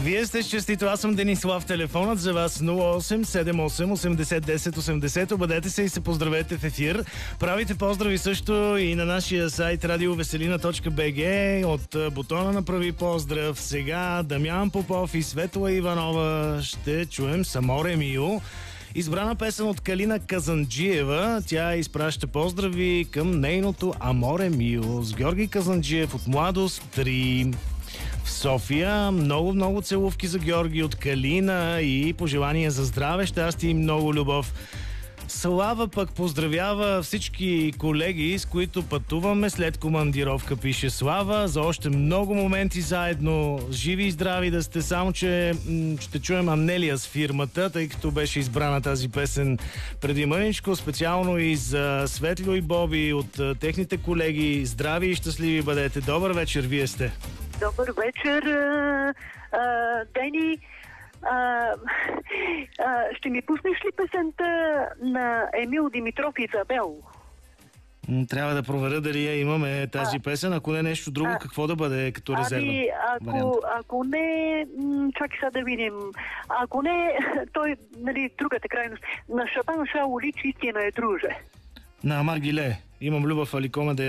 Вие сте честито, аз съм Денислав. Телефонът за вас 0878 80 10 80. Обадете се и се поздравете в ефир. Правите поздрави също и на нашия сайт radioveselina.bg. От бутона направи поздрав. Сега Дамян Попов и Светла Иванова ще чуем Саморе Мио. Избрана песен от Калина Казанджиева. Тя изпраща поздрави към нейното Аморе Мио с Георги Казанджиев от Младост 3. В София много целувки за Георги от Калина и пожелания за здраве, щастие и много любов. Слава пък поздравява всички колеги, с които пътуваме след командировка, пише Слава, за още много моменти заедно. Живи и здрави да сте, само че ще чуем Анелия с фирмата, тъй като беше избрана тази песен преди мъничко, специално и за Светло и Боби от техните колеги. Здрави и щастливи бъдете. Добър вечер, вие сте. Добър вечер, Дени. Ще ми пуснеш ли песента на Емил Димитров и Изабел? Трябва да проверя дали я имаме тази песен. Ако не нещо друго, какво да бъде като резерва? Ако не, чакай сега да видим. Ако не, той, нали, другата крайност. На Шабан Шаоли чистия на е друже. На Маргиле. Имам любов Аликома да